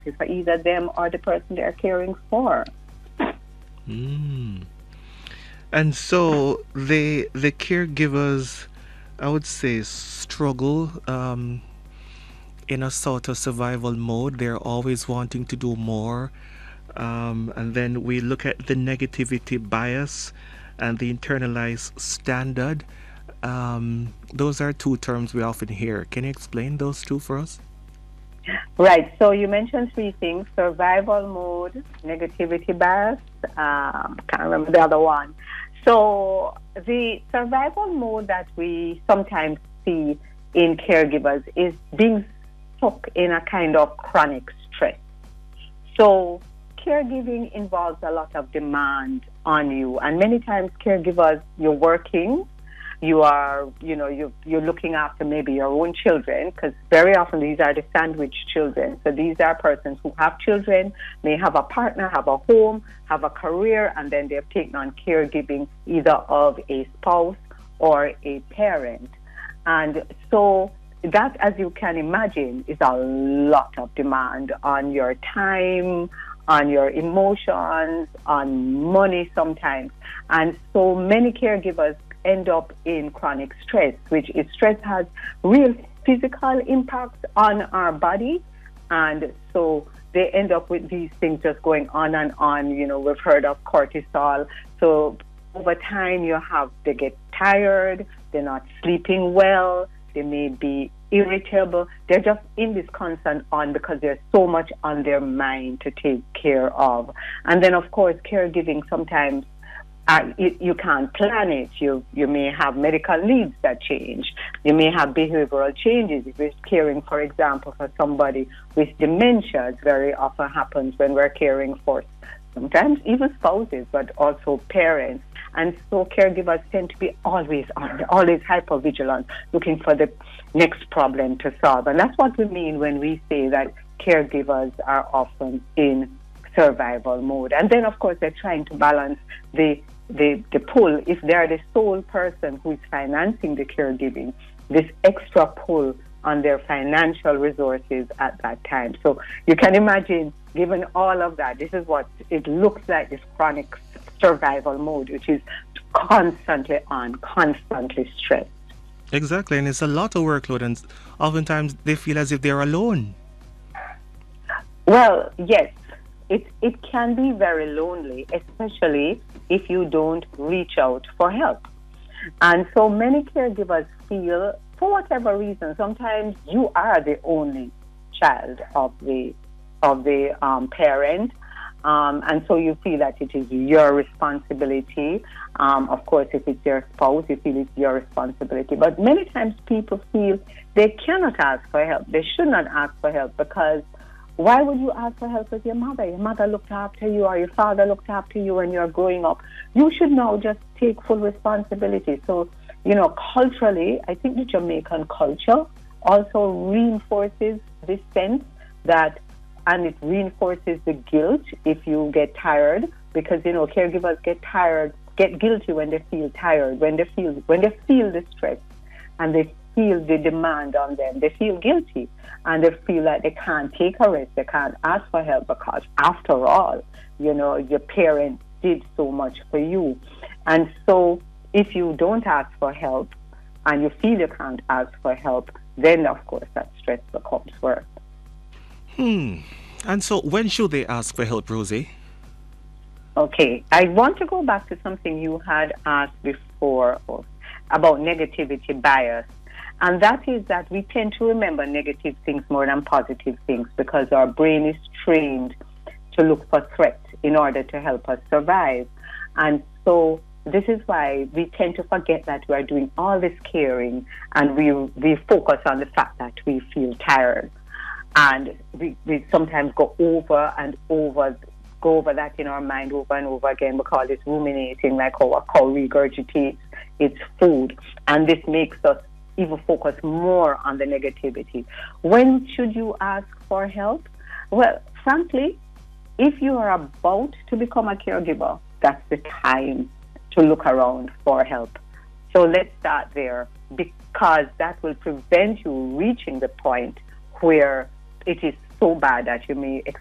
for either them or the person they're caring for. Mm. And so the caregivers, I would say, struggle in a sort of survival mode. They're always wanting to do more. And then we look at the negativity bias and the internalized standard. Those are two terms we often hear. Can you explain those two for us? Right. So you mentioned three things: survival mode, negativity bias. Can't remember the other one. So the survival mode that we sometimes see in caregivers is being stuck in a kind of chronic stress. So caregiving involves a lot of demand on you, and many times caregivers, you're working, you are, you're looking after maybe your own children, because very often these are the sandwich children. So these are persons who have children, may have a partner, have a home, have a career, and then they've taken on caregiving either of a spouse or a parent. And so that, as you can imagine, is a lot of demand on your time, on your emotions, on money sometimes. And so many caregivers end up in chronic stress, which is stress has real physical impacts on our body. And so they end up with these things just going on and on. We've heard of cortisol. So over time, they get tired, they're not sleeping well, they may be irritable. They're just in this constant on because there's so much on their mind to take care of. And then, of course, caregiving sometimes you can't plan it. You may have medical needs that change. You may have behavioral changes. If we're caring, for example, for somebody with dementia, it very often happens when we're caring for sometimes even spouses, but also parents. And so caregivers tend to be always on, always hypervigilant, looking for the next problem to solve. And that's what we mean when we say that caregivers are often in survival mode. And then, of course, they're trying to balance the pull. If they're the sole person who is financing the caregiving, this extra pull on their financial resources at that time. So you can imagine, given all of that, this is what it looks like, this chronic survival mode, which is constantly on, constantly stressed. Exactly, and it's a lot of workload, and oftentimes they feel as if they're alone. Well, yes, it can be very lonely, especially if you don't reach out for help. And so many caregivers feel, for whatever reason, sometimes you are the only child of the parent, and so you feel that it is your responsibility. Of course, if it's your spouse, you feel it's your responsibility. But many times people feel they cannot ask for help. They should not ask for help, because why would you ask for help with your mother? Your mother looked after you, or your father looked after you when you're growing up. You should now just take full responsibility. So, culturally, I think the Jamaican culture also reinforces this sense that, and it reinforces the guilt if you get tired, because, caregivers get tired, get guilty when they feel tired, when they feel the stress, and they feel the demand on them. They feel guilty, and they feel like they can't take a rest, they can't ask for help, because after all, your parent did so much for you. And so if you don't ask for help and you feel you can't ask for help, then of course that stress becomes worse. And so when should they ask for help, Rosie? Okay, I want to go back to something you had asked before about negativity bias. And that is that we tend to remember negative things more than positive things, because our brain is trained to look for threats in order to help us survive. And so this is why we tend to forget that we are doing all this caring, and we focus on the fact that we feel tired. And we sometimes go over that in our mind over and over again. We call this ruminating, like how a cow regurgitates its food. And this makes us even focus more on the negativity. When should you ask for help? Well, frankly, if you are about to become a caregiver, that's the time to look around for help. So let's start there, because that will prevent you reaching the point where it is so bad that you may